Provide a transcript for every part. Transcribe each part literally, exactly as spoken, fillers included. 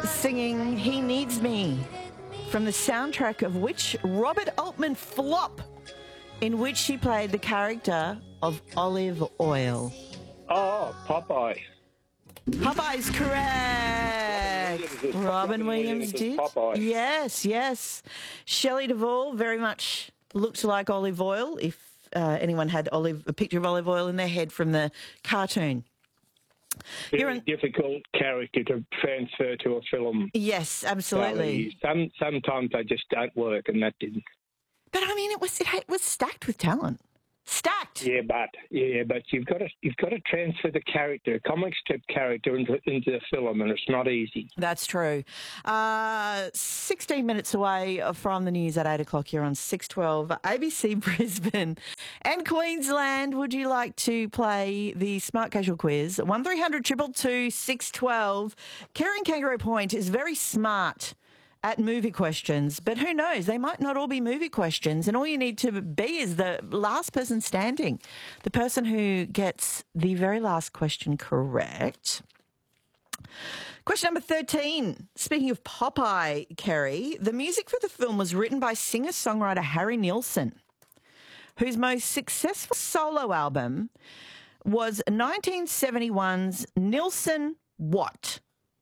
singing He Needs Me from the soundtrack of which Robert Altman flop in which he played the character of Olive Oil? Oh, Popeye. Popeye's correct. Robin Williams did. Popeye. Yes, yes. Shelley Duvall very much looked like Olive Oil if uh, anyone had olive a picture of olive oil in their head from the cartoon. Very You're an- difficult character to transfer to a film. Yes, absolutely. Some sometimes they just don't work, and that didn't. But I mean, it was it was stacked with talent. Stacked. Yeah, but yeah, but you've got to you've got to transfer the character, a comic strip character, into into the film, and it's not easy. That's true. Uh, sixteen minutes away from the news at eight o'clock here on six twelve A B C Brisbane and Queensland. Would you like to play the Smart Casual Quiz? One three hundred two two two six twelve. Karen Kangaroo Point is very smart at movie questions, but who knows? They might not all be movie questions, and all you need to be is the last person standing, the person who gets the very last question correct. Question number thirteen. Speaking of Popeye, Kerry, the music for the film was written by singer-songwriter Harry Nilsson, whose most successful solo album was nineteen seventy-one's Nilsson What?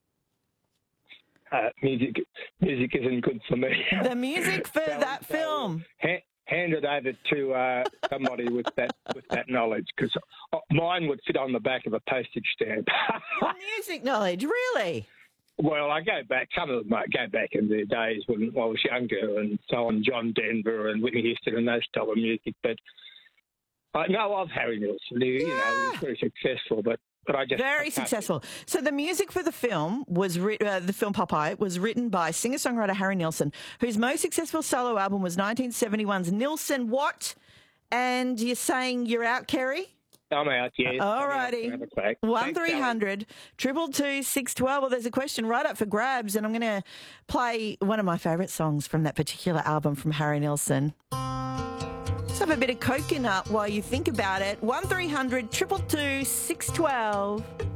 Uh, music, music isn't good for me. The music for So- that so film. ha- hand it over to uh, somebody with that with that knowledge, because mine would fit on the back of a postage stamp. Music knowledge, really? Well, I go back. Some of them might go back in the days when I was younger, and so on. John Denver and Whitney Houston and those type of music. But I know of Harry Nilsson. He, You know, he was very successful, but. But I just, I Very can't- successful. So the music for the film was writ- uh, the film Popeye was written by singer-songwriter Harry Nilsson, whose most successful solo album was nineteen seventy-one's Nilsson What? And you're saying you're out, Kerry? I'm out, yes. All righty. One three hundred triple two six twelve. Well, there's a question right up for grabs, and I'm going to play one of my favourite songs from that particular album from Harry Nilsson. Let's have a bit of coconut while you think about it. One three hundred triple two six twelve.